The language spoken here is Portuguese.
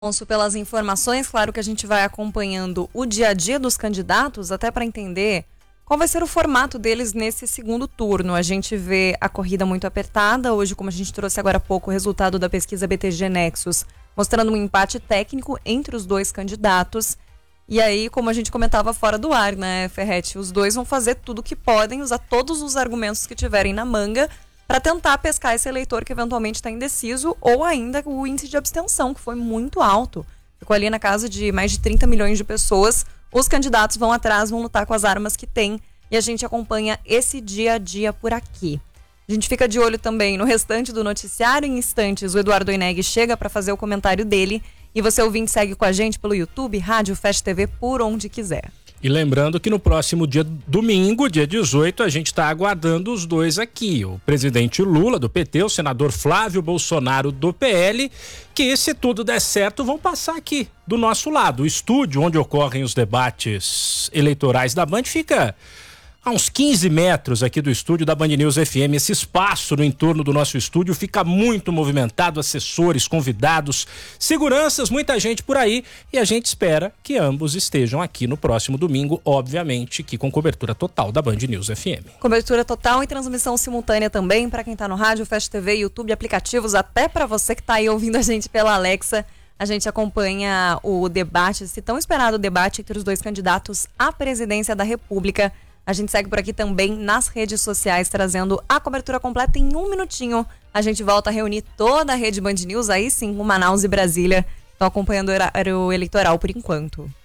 Alfonso, pelas informações. Claro que a gente vai acompanhando o dia a dia dos candidatos, até para entender qual vai ser o formato deles nesse segundo turno. A gente vê a corrida muito apertada. Hoje, como a gente trouxe agora há pouco, o resultado da pesquisa BTG Nexus, mostrando um empate técnico entre os dois candidatos. E aí, como a gente comentava fora do ar, né, Ferretti? Os dois vão fazer tudo o que podem, usar todos os argumentos que tiverem na manga para tentar pescar esse eleitor que eventualmente está indeciso, ou ainda o índice de abstenção, que foi muito alto. Ficou ali na casa de mais de 30 milhões de pessoas. Os candidatos vão atrás, vão lutar com as armas que têm, e a gente acompanha esse dia a dia por aqui. A gente fica de olho também no restante do noticiário. Em instantes, o Eduardo Oineg chega para fazer o comentário dele. E você, ouvinte, segue com a gente pelo YouTube, Rádio Fast TV, por onde quiser. E lembrando que no próximo dia, domingo, dia 18, a gente está aguardando os dois aqui. O presidente Lula, do PT, o senador Flávio Bolsonaro, do PL, que, se tudo der certo, vão passar aqui do nosso lado. O estúdio onde ocorrem os debates eleitorais da Band fica a uns 15 metros aqui do estúdio da Band News FM. Esse espaço no entorno do nosso estúdio fica muito movimentado, assessores, convidados, seguranças, muita gente por aí, e a gente espera que ambos estejam aqui no próximo domingo, obviamente que com cobertura total da Band News FM. Cobertura total e transmissão simultânea também para quem está no rádio, Fast TV, YouTube, aplicativos, até para você que está aí ouvindo a gente pela Alexa. A gente acompanha o debate, esse tão esperado debate entre os dois candidatos à presidência da República. A gente segue por aqui também nas redes sociais, trazendo a cobertura completa em um minutinho. A gente volta a reunir toda a rede Band News, aí sim, com Manaus e Brasília. Estão acompanhando o horário eleitoral por enquanto.